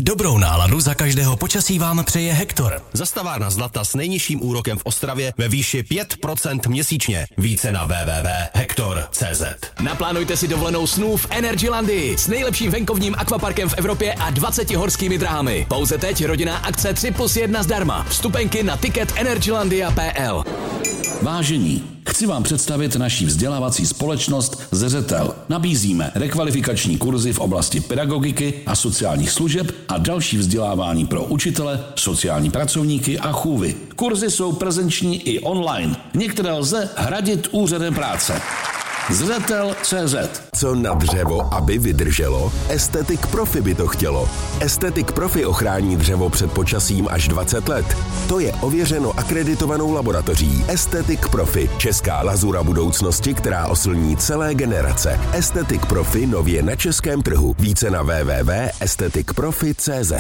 Dobrou náladu za každého počasí vám přeje Hektor. Zastavárna zlata s nejnižším úrokem v Ostravě ve výši 5% měsíčně. Více na www.hektor.cz. Naplánujte si dovolenou snů v Energylandii s nejlepším venkovním akvaparkem v Evropě a 20 horskými dráhami. Pouze teď rodinná akce 3+1 zdarma. Vstupenky na ticket energylandia.pl. Vážení, chci vám představit naši vzdělávací společnost Zřetel. Nabízíme rekvalifikační kurzy v oblasti pedagogiky a sociálních služeb a další vzdělávání pro učitele, sociální pracovníky a chůvy. Kurzy jsou prezenční i online. Některé lze hradit úřadem práce. Zřetel.cz. Co na dřevo, aby vydrželo? Estetik Profi by to chtělo. Estetik Profi ochrání dřevo před počasím až 20 let. To je ověřeno akreditovanou laboratoří. Estetik Profi, česká lazura budoucnosti, která oslní celé generace. Estetik Profi nově na českém trhu. Více na www.estetikprofi.cz.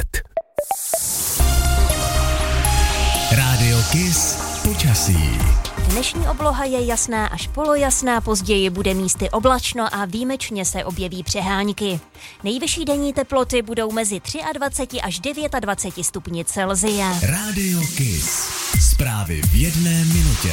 Rádio Kiss počasí. Dnešní obloha je jasná až polojasná, později bude místy oblačno a výjimečně se objeví přehánky. Nejvyšší denní teploty budou mezi 23 až 29 stupni Celsia. Rádio Kiss. Zprávy v 1 minutě.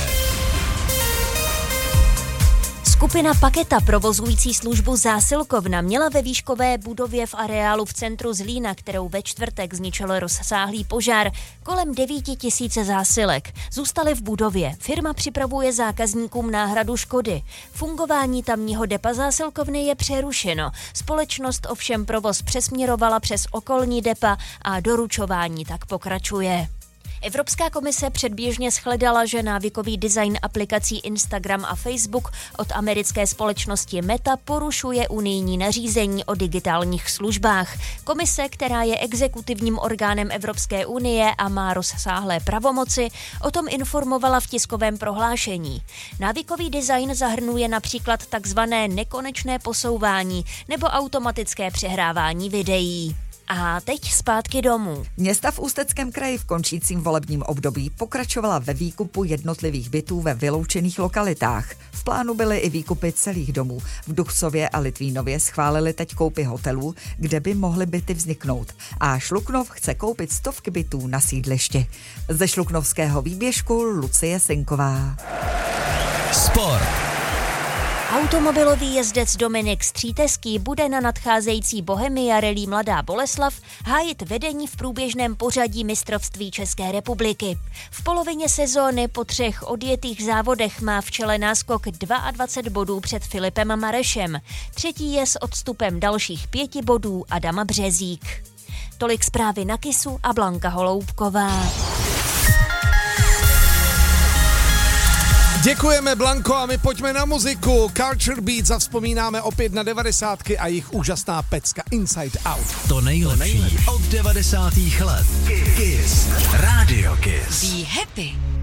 Skupina Paketa provozující službu zásilkovna měla ve výškové budově v areálu v centru Zlína, kterou ve čtvrtek zničil rozsáhlý požár, kolem 9 000 zásilek. Zůstaly v budově. Firma připravuje zákazníkům náhradu škody. Fungování tamního depa zásilkovny je přerušeno. Společnost ovšem provoz přesměrovala přes okolní depa a doručování tak pokračuje. Evropská komise předběžně shledala, že návykový design aplikací Instagram a Facebook od americké společnosti Meta porušuje unijní nařízení o digitálních službách. Komise, která je exekutivním orgánem Evropské unie a má rozsáhlé pravomoci, o tom informovala v tiskovém prohlášení. Návykový design zahrnuje například takzvané nekonečné posouvání nebo automatické přehrávání videí. A teď zpátky domů. Města v Ústeckém kraji v končícím volebním období pokračovala ve výkupu jednotlivých bytů ve vyloučených lokalitách. V plánu byly i výkupy celých domů. V Duchcově a Litvínově schválili teď koupy hotelů, kde by mohly byty vzniknout. A Šluknov chce koupit stovky bytů na sídlišti. Ze šluknovského výběžku Lucie Sinková. Sport. Automobilový jezdec Dominik Stříteský bude na nadcházející Bohemia Rallye Mladá Boleslav hájit vedení v průběžném pořadí mistrovství České republiky. V polovině sezóny po 3 odjetých závodech má v čele náskok 22 bodů před Filipem Marešem. Třetí je s odstupem dalších 5 bodů Adama Březík. Tolik zprávy na Kissu a Blanka Holoubková. Děkujeme, Blanko, a my pojďme na muziku. Culture Beat zavzpomínáme opět na 90. a jejich úžasná pecka Inside Out. To nejlepší od 90. let. Kiss. Rádio Kiss. Be happy.